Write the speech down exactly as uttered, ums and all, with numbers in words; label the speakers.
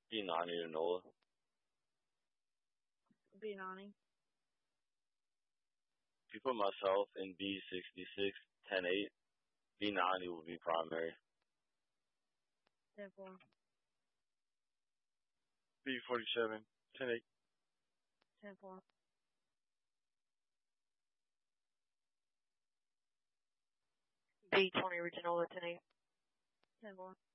Speaker 1: B ninety to NOLA.
Speaker 2: B ninety.
Speaker 1: If you put myself in B sixty-six, ten eight, B ninety will be primary.
Speaker 2: ten four.
Speaker 3: B forty-seven, ten eight.
Speaker 2: ten four.
Speaker 4: B twenty, Reginola, ten eight.
Speaker 2: ten four.